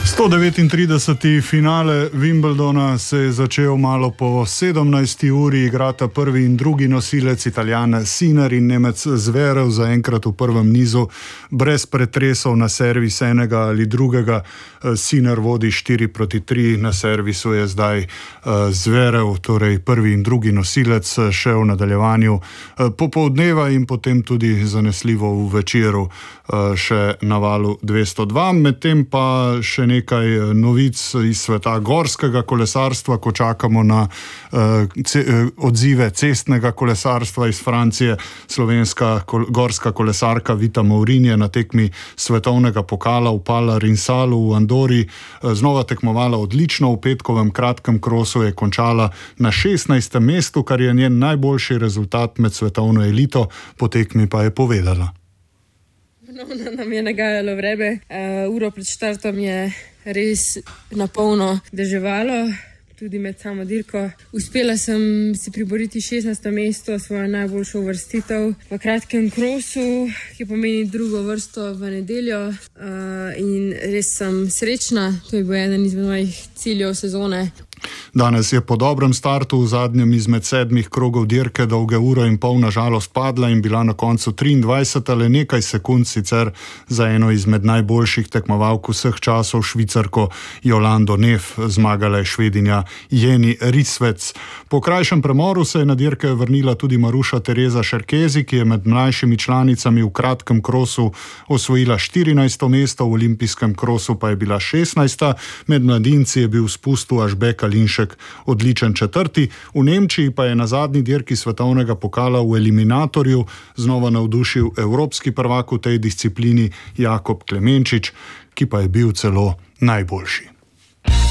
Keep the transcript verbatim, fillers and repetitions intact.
sto devetintrideseti finale Wimbledona se je začel malo po sedemnajsti uri, igrata prvi in drugi nosilec, Italijan Sinner in Nemec Zverev, zaenkrat v prvem nizu brez pretresov na servis enega ali drugega. Sinner vodi štiri proti tri, na servisu je zdaj Zverev, torej prvi in drugi nosilec, še v nadaljevanju popoldneva in potem tudi zanesljivo v večeru še na valu dvesto dva, medtem pa še nekaj novic iz sveta gorskega kolesarstva, ko čakamo na ce, odzive cestnega kolesarstva iz Francije. Slovenska kol, gorska kolesarka Vita Mourin je na tekmi svetovnega pokala v Pala-Rinsalu v Andori znova tekmovala odlično, v petkovem kratkem krosu je končala na šestnajstem mestu, kar je njen najboljši rezultat med svetovno elito, po tekmi pa je povedala. Ponovno nam je nagajalo vreme, uh, uro pred štartom je res napolno deževalo, tudi med samo dirko. Uspela sem si priboriti šestnajsto mesto, svojo najboljšo uvrstitev v kratkem krosu, ki pomeni drugo vrsto v nedeljo, uh, in res sem srečna, to je bil eden izmed mojih ciljev sezone. Danes je po dobrem startu v zadnjem izmed sedmih krogov dirke dolge uro in pol na žalost padla in bila na koncu triindvajseta, le nekaj sekund sicer za eno izmed najboljših tekmovalk vseh časov, Švicarko Jolando Neff. Zmagala je Švedinja Jenny Rissveds. Po krajšem premoru se je na dirke vrnila tudi Maruša Tereza Šerkezi, ki je med mlajšimi članicami v kratkem krosu osvojila štirinajsto mesto, v olimpijskem krosu pa je bila šestnajsta, med mladinci je bil v spustu Ažbek Alinšek odličen četrti. V Nemčiji pa je na zadnji dirki svetovnega pokala v eliminatorju znova navdušil evropski prvak v tej disciplini Jakob Klemenčič, ki pa je bil celo najboljši.